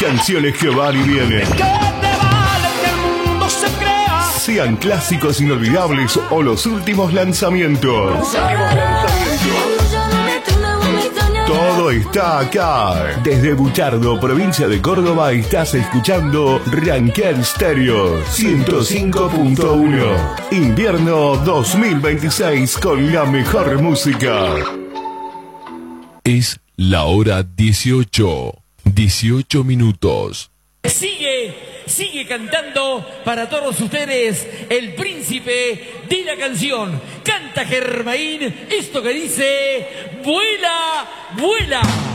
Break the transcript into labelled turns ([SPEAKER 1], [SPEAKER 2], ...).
[SPEAKER 1] Canciones que van y vienen.
[SPEAKER 2] ¿Qué te vale que el mundo se crea?
[SPEAKER 1] Sean clásicos inolvidables o los últimos lanzamientos. Todo está acá. Desde Buchardo, provincia de Córdoba, estás escuchando Ranquel Stereo 105.1. Invierno 2026 con la mejor música.
[SPEAKER 3] Es la hora 18 minutos.
[SPEAKER 4] Sigue cantando para todos ustedes el príncipe de la canción. Canta Germain esto que dice: vuela, vuela.